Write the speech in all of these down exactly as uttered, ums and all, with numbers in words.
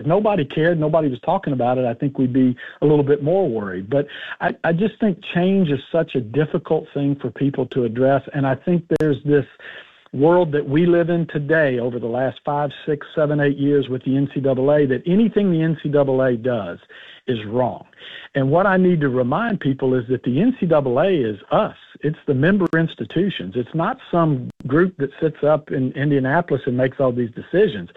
If nobody cared, nobody was talking about it, I think we'd be a little bit more worried. But I, I just think change is such a difficult thing for people to address. And I think there's this world that we live in today over the last five, six, seven, eight years with the N C double A, that anything the N C double A does is wrong. And what I need to remind people is that the N C double A is us. It's the member institutions. It's not some group that sits up in Indianapolis and makes all these decisions.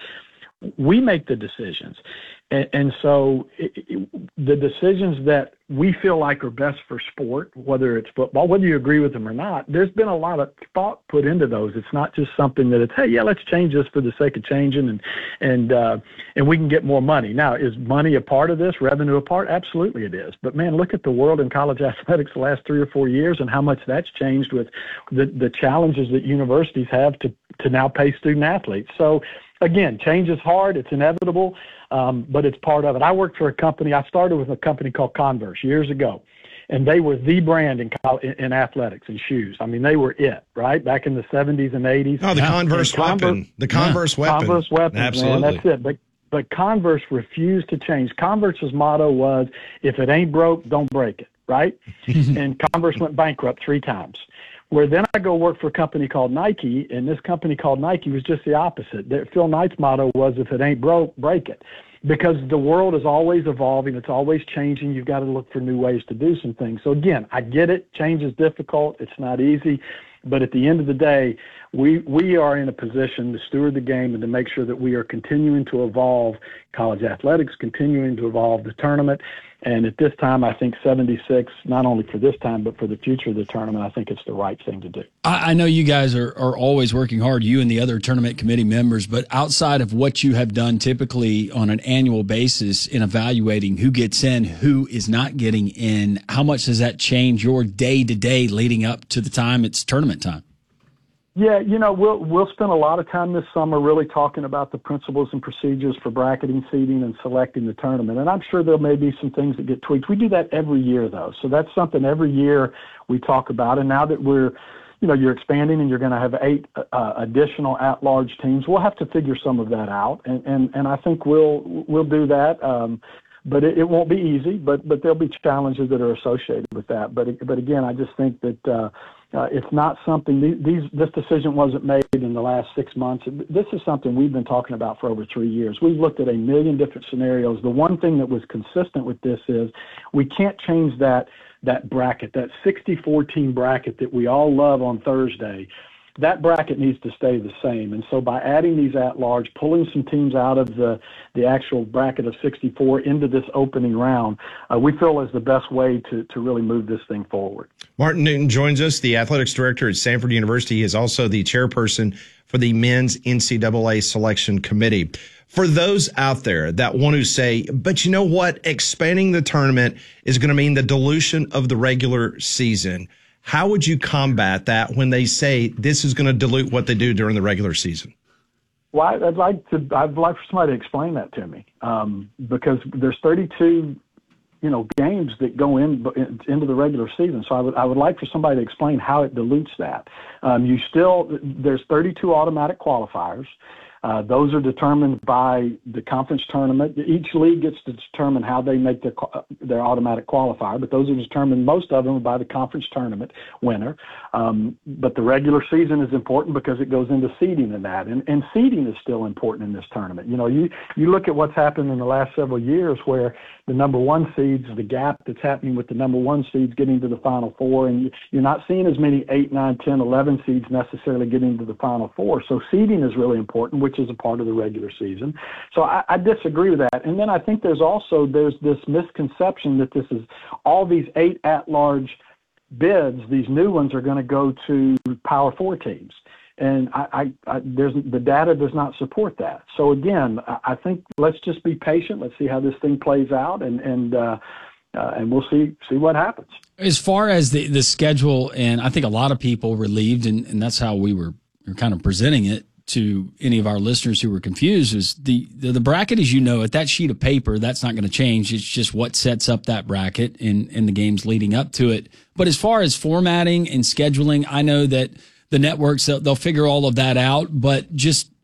We make the decisions. And, and so it, it, the decisions that we feel like are best for sport, whether it's football, whether you agree with them or not, there's been a lot of thought put into those. It's not just something that it's, hey, yeah, let's change this for the sake of changing and and uh, and we can get more money. Now, is money a part of this, revenue a part? Absolutely it is. But, man, look at the world in college athletics the last three or four years and how much that's changed with the, the challenges that universities have to, to now pay student athletes. So, again, change is hard. It's inevitable, um, but it's part of it. I worked for a company. I started with a company called Converse years ago, and they were the brand in, in athletics and shoes. I mean, they were it, right, back in the seventies and eighties. Oh, the Converse Converse weapon. The Converse yeah. weapon. Converse weapon, Absolutely. man, that's it. But, but Converse refused to change. Converse's motto was, if it ain't broke, don't break it, right? And Converse went bankrupt three times. Where then I go work for a company called Nike, and this company called Nike was just the opposite. Phil Knight's motto was, if it ain't broke, break it. Because the world is always evolving. It's always changing. You've got to look for new ways to do some things. So, again, I get it. Change is difficult. It's not easy. But at the end of the day, we we are in a position to steward the game and to make sure that we are continuing to evolve college athletics, continuing to evolve the tournament. And at this time, I think seventy-six, not only for this time, but for the future of the tournament, I think it's the right thing to do. I, I know you guys are, are always working hard, you and the other tournament committee members, but outside of what you have done typically on an annual basis in evaluating who gets in, who is not getting in, how much does that change your day-to-day leading up to the time it's tournament time? Yeah, you know, we'll we'll spend a lot of time this summer really talking about the principles and procedures for bracketing, seeding, and selecting the tournament. And I'm sure there may be some things that get tweaked. We do that every year, though. So that's something every year we talk about. And now that we're, you know, you're expanding and you're going to have eight uh, additional at-large teams, we'll have to figure some of that out. And and, and I think we'll we'll do that. Um, But it, it won't be easy, but but there'll be challenges that are associated with that. But but again, I just think that uh, uh, it's not something. These this decision wasn't made in the last six months. This is something we've been talking about for over three years. We've looked at a million different scenarios. The one thing that was consistent with this is we can't change that that bracket, that sixty-four team bracket that we all love on Thursday. That bracket needs to stay the same. And so by adding these at-large, pulling some teams out of the, the actual bracket of sixty-four into this opening round, uh, we feel is the best way to, to really move this thing forward. Martin Newton joins us, the athletics director at Stanford University. He is also the chairperson for the men's N C double A selection committee. For those out there that want to say, but you know what, expanding the tournament is going to mean the dilution of the regular season, how would you combat that when they say this is going to dilute what they do during the regular season? Well, I'd like to. I'd like for somebody to explain that to me, um, because there's thirty-two, you know, games that go in into the regular season. So I would I would like for somebody to explain how it dilutes that. Um, you still there's thirty-two automatic qualifiers. Uh, those are determined by the conference tournament. Each league gets to determine how they make their their automatic qualifier, but those are determined, most of them, by the conference tournament winner. Um, but the regular season is important because it goes into seeding in that, and, and seeding is still important in this tournament. You know, you, you look at what's happened in the last several years where the number one seeds, the gap that's happening with the number one seeds getting to the Final Four, and you're not seeing as many eight, nine, ten, eleven seeds necessarily getting to the Final Four. So seeding is really important, which is a part of the regular season. So I, I disagree with that. And then I think there's also there's this misconception that this is all these eight at-large bids, these new ones are going to go to Power Four teams. And I, I, I, there's the data does not support that. So again, I, I think let's just be patient. Let's see how this thing plays out, and and uh, uh, and we'll see see what happens. As far as the, the schedule, and I think a lot of people relieved, and, and that's how we were, we were kind of presenting it to any of our listeners who were confused, is the, the, the bracket, as you know, at that sheet of paper, that's not going to change. It's just what sets up that bracket in, in the games leading up to it. But as far as formatting and scheduling, I know that the networks, they'll, they'll figure all of that out, but just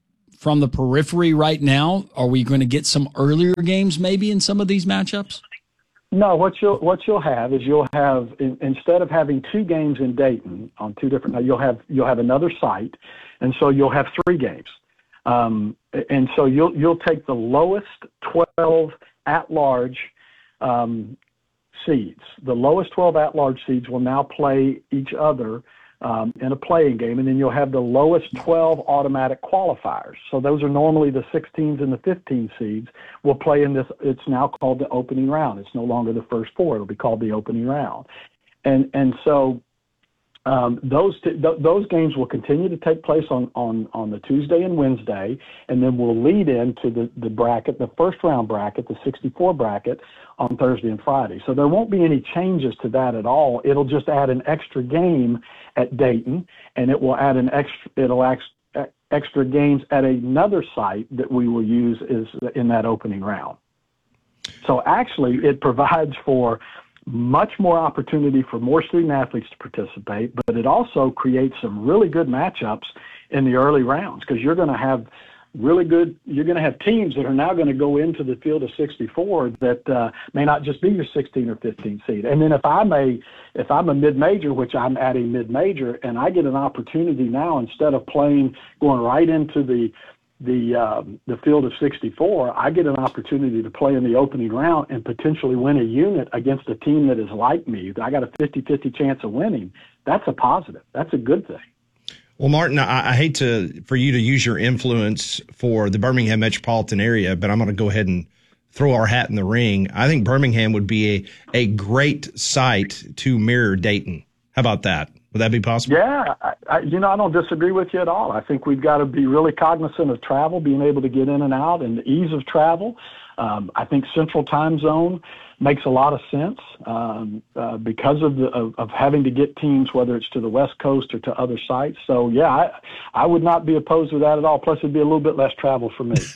from the periphery right now? Are we going to get some earlier games maybe in some of these matchups? No, what you'll what you'll have is you'll have in, instead of having two games in Dayton on two different, you'll have you'll have another site, and so you'll have three games, um, and so you'll you'll take the lowest twelve at large um, seeds. The lowest twelve at large seeds will now play each other um, in a playing game, and then you'll have the lowest twelve automatic qualifiers. So those are normally the sixteens and the fifteen seeds will play in this. It's now called the opening round. It's no longer the first four. It'll be called the opening round. And and so um, those t- th- those games will continue to take place on, on, on the Tuesday and Wednesday, and then we'll lead into the, the bracket, the first round bracket, the sixty-four bracket, on Thursday and Friday. So there won't be any changes to that at all. It'll just add an extra game at Dayton, and it will add an extra, it'll act, extra games at another site that we will use is in that opening round. So actually it provides for much more opportunity for more student athletes to participate, but it also creates some really good matchups in the early rounds, because you're going to have really good, you're going to have teams that are now going to go into the field of sixty-four that uh, may not just be your sixteen or fifteen seed. And then if I'm a, if I'm a mid-major, which I'm adding mid-major, and I get an opportunity now, instead of playing, going right into the, the, um, the field of sixty-four, I get an opportunity to play in the opening round and potentially win a unit against a team that is like me. I got a fifty-fifty chance of winning. That's a positive. That's a good thing. Well, Martin, I, I hate to for you to use your influence for the Birmingham metropolitan area, but I'm going to go ahead and throw our hat in the ring. I think Birmingham would be a, a great site to mirror Dayton. How about that? Would that be possible? Yeah, I, I, you know, I don't disagree with you at all. I think we've got to be really cognizant of travel, being able to get in and out, and the ease of travel. Um, I think Central Time Zone makes a lot of sense um, uh, because of the of, of having to get teams, whether it's to the West Coast or to other sites. So yeah, I, I would not be opposed to that at all. Plus, it'd be a little bit less travel for me.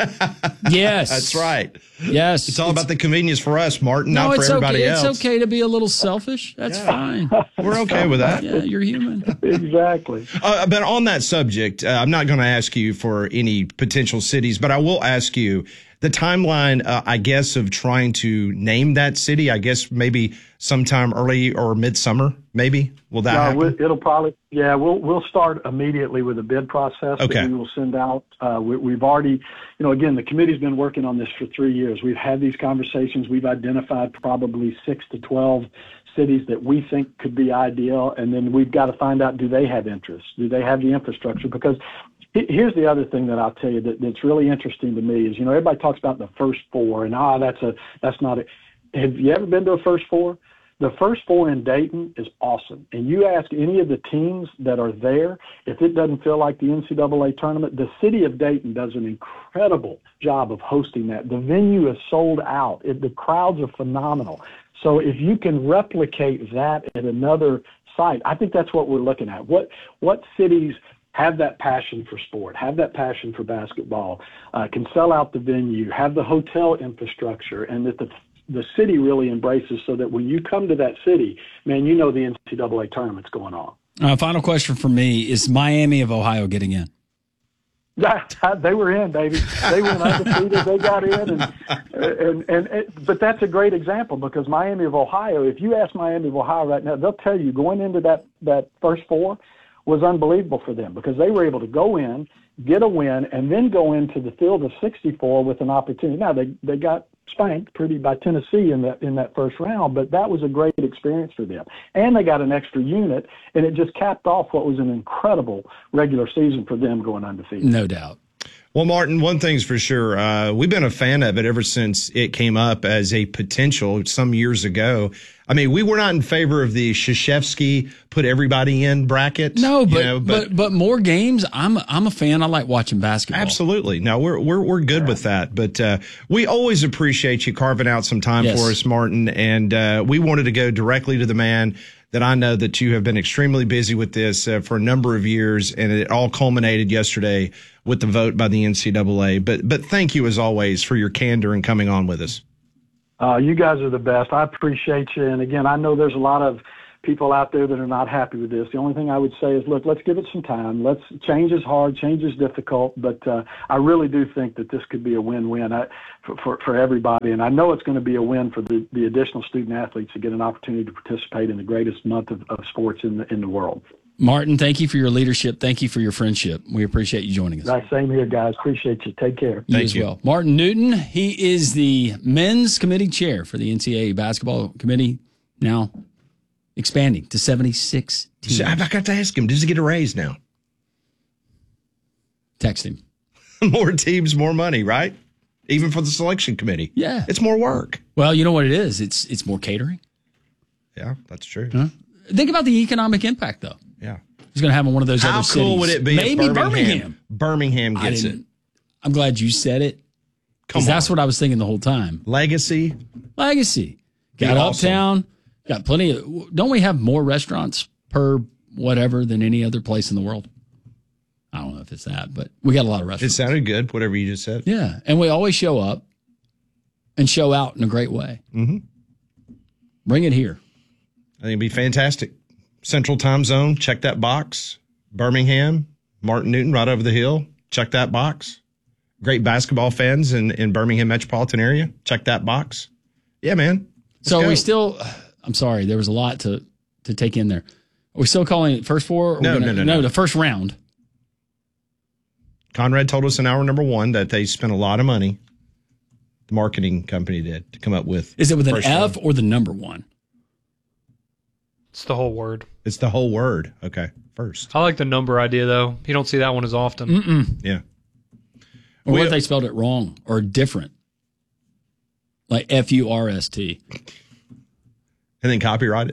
Yes, that's right. Yes, it's all it's, about the convenience for us, Martin, no, not for it's everybody okay. else. It's okay to be a little selfish. That's yeah. fine. We're okay with that. Yeah, you're human. Exactly. Uh, but on that subject, uh, I'm not going to ask you for any potential cities, but I will ask you the timeline, uh, I guess, of trying to name that city. I guess maybe sometime early or midsummer, maybe. Will that no, happen? It'll probably, yeah, we'll we'll start immediately with a bid process okay. that we will send out. Uh, we, we've already, you know, again, the committee's been working on this for three years. We've had these conversations. We've identified probably six to twelve cities that we think could be ideal, and then we've got to find out, do they have interest? Do they have the infrastructure? Because here's the other thing that I'll tell you that, that's really interesting to me is, you know, everybody talks about the first four, and ah, that's a that's not it. Have you ever been to a first four? The first four in Dayton is awesome. And you ask any of the teams that are there, if it doesn't feel like the N C double A tournament, the city of Dayton does an incredible job of hosting that. The venue is sold out. It, the crowds are phenomenal. So if you can replicate that at another site, I think that's what we're looking at. What what cities have that passion for sport, have that passion for basketball, uh, can sell out the venue, have the hotel infrastructure, and that the the city really embraces, so that when you come to that city, man, you know the N C double A tournament's going on. Uh, final question for me, is Miami of Ohio getting in? Yeah, they were in, baby. They went undefeated. They got in, and, and and and but that's a great example, because Miami of Ohio, if you ask Miami of Ohio right now, they'll tell you going into that that first four was unbelievable for them, because they were able to go in, get a win, and then go into the field of sixty-four with an opportunity. Now they they got spanked pretty by Tennessee in that in that first round, but that was a great experience for them. And they got an extra unit, and it just capped off what was an incredible regular season for them going undefeated. No doubt. Well, Martin, one thing's for sure. Uh, we've been a fan of it ever since it came up as a potential some years ago. I mean, we were not in favor of the Krzyzewski put everybody in bracket. No, but, you know, but, but but more games. I'm I'm a fan. I like watching basketball. Absolutely. No, we're we're we're good with that. But uh, we always appreciate you carving out some time yes. for us, Martin. And uh, we wanted to go directly to the man that I know that you have been extremely busy with this uh, for a number of years, and it all culminated yesterday with the vote by the N C double A. But but thank you as always for your candor and coming on with us. Uh, you guys are the best. I appreciate you. And again, I know there's a lot of people out there that are not happy with this. The only thing I would say is, look, let's give it some time. Let's change is hard, change is difficult, but uh, I really do think that this could be a win-win I, for, for for everybody, and I know it's going to be a win for the, the additional student athletes to get an opportunity to participate in the greatest month of, of sports in the in the world. Martin, thank you for your leadership. Thank you for your friendship. We appreciate you joining us. Right, same here, guys. Appreciate you. Take care. You Thank as you. well. Martin Newton, he is the men's committee chair for the N C double A basketball committee, now expanding to seventy-six teams. I got to ask him, does he get a raise now? Text him. More teams, more money, right? Even for the selection committee. Yeah. It's more work. Well, you know what it is? It's it's more catering. Yeah, that's true. Huh? Think about the economic impact, though. Yeah. He's going to have in one of those How other cities. cool would it be Maybe if Birmingham, Birmingham. Birmingham I gets it? didn't- I'm glad you said it. Come Because that's on. what I was thinking the whole time. Legacy. Legacy. Be Got awesome. Uptown. Got plenty of. Don't we have more restaurants per whatever than any other place in the world? I don't know if it's that, but we got a lot of It restaurants. sounded good, whatever you just said. Yeah. And we always show up and show out in a great way. Mm-hmm. Bring it here. I think it'd be fantastic. Central time zone, check that box. Birmingham, Martin Newton right over the hill, check that box. Great basketball fans in, in Birmingham metropolitan area, check that box. Yeah, man. Let's So go. we still, I'm sorry, there was a lot to, to take in there. Are we still calling it first four? Or No, we're gonna, no, no, no. the first round. Conrad told us in hour number one that they spent a lot of money, the marketing company did, to come up with. Is it with an first F round. or the number one? It's the whole word. It's the whole word. Okay, first. I like the number idea, though. You don't see that one as often. Mm-mm. Yeah. Or We- what if they spelled it wrong or different? Like F U R S T. And then copyright it.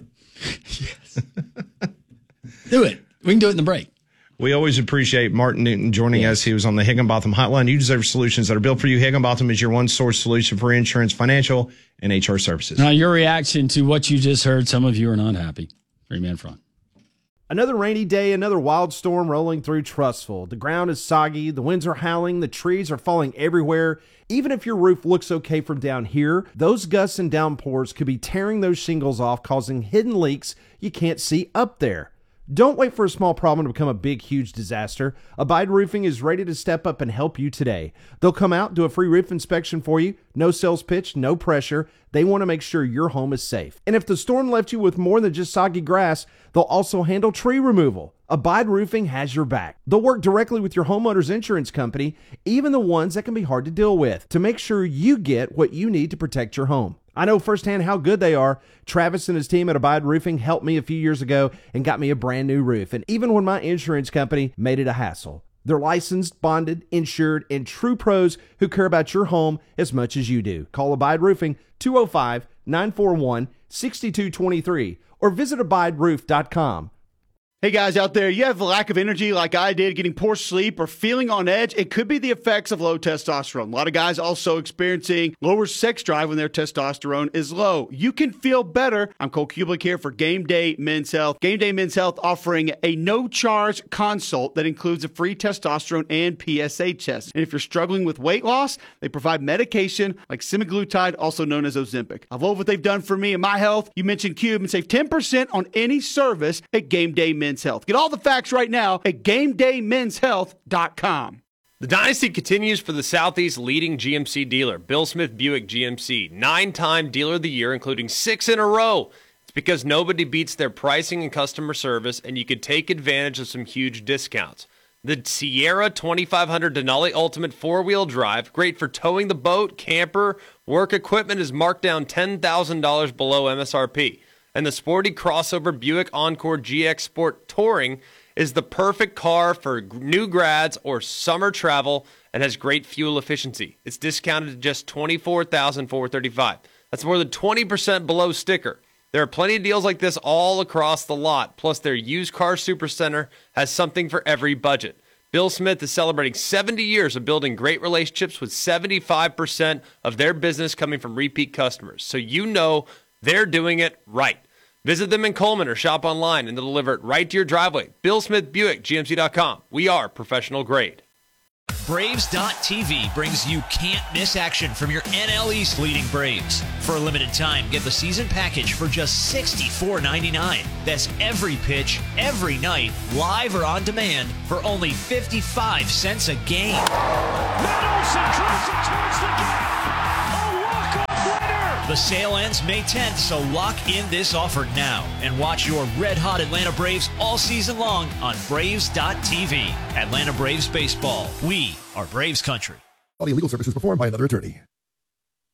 Do it. We can do it in the break. We always appreciate Martin Newton joining Yes. us. He was on the Higginbotham Hotline. You deserve solutions that are built for you. Higginbotham is your one source solution for insurance, financial, and H R services. Now, your reaction to what you just heard, some of you are not happy. Three man front. Another rainy day, another wild storm rolling through Trussville. The ground is soggy, the winds are howling, the trees are falling everywhere. Even if your roof looks okay from down here, those gusts and downpours could be tearing those shingles off, causing hidden leaks you can't see up there. Don't wait for a small problem to become a big, huge disaster. Abide Roofing is ready to step up and help you today. They'll come out, do a free roof inspection for you. No sales pitch, no pressure. They want to make sure your home is safe. And if the storm left you with more than just soggy grass, they'll also handle tree removal. Abide Roofing has your back. They'll work directly with your homeowner's insurance company, even the ones that can be hard to deal with, to make sure you get what you need to protect your home. I know firsthand how good they are. Travis and his team at Abide Roofing helped me a few years ago and got me a brand new roof. And even when my insurance company made it a hassle, they're licensed, bonded, insured, and true pros who care about your home as much as you do. Call Abide Roofing two oh five, nine four one, six two two three or visit abide roof dot com. Hey guys out there, you have a lack of energy like I did, getting poor sleep or feeling on edge. It could be the effects of low testosterone. A lot of guys also experiencing lower sex drive when their testosterone is low. You can feel better. I'm Cole Kublik here for Game Day Men's Health. Game Day Men's Health offering a no-charge consult that includes a free testosterone and P S A test. And if you're struggling with weight loss, they provide medication like semaglutide, also known as Ozempic. I love what they've done for me and my health. You mentioned Cube and save ten percent on any service at Game Day Men's Health. Get all the facts right now at game day men's health dot com. The dynasty continues for the Southeast leading G M C dealer, Bill Smith Buick G M C, nine-time dealer of the year, including six in a row. It's because nobody beats their pricing and customer service, and you could take advantage of some huge discounts. The Sierra twenty-five hundred Denali Ultimate four-wheel drive, great for towing the boat, camper, work equipment, is marked down ten thousand dollars below M S R P. And the sporty crossover Buick Encore G X Sport Touring is the perfect car for new grads or summer travel and has great fuel efficiency. It's discounted to just twenty-four thousand four hundred thirty-five dollars. That's more than twenty percent below sticker. There are plenty of deals like this all across the lot. Plus, their used car supercenter has something for every budget. Bill Smith is celebrating seventy years of building great relationships with seventy-five percent of their business coming from repeat customers. So you know they're doing it right. Visit them in Coleman or shop online and they'll deliver it right to your driveway. Bill Smith Buick, G M C dot com. We are professional grade. Braves dot T V brings you can't-miss action from your N L East leading Braves. For a limited time, get the season package for just sixty-four ninety-nine. That's every pitch, every night, live or on demand for only fifty-five cents a game. Mendelson drives it towards the gap. A walk-off winner. The sale ends May tenth, so lock in this offer now and watch your red-hot Atlanta Braves all season long on Braves dot T V. Atlanta Braves baseball. We are Braves country. All the legal services performed by another attorney.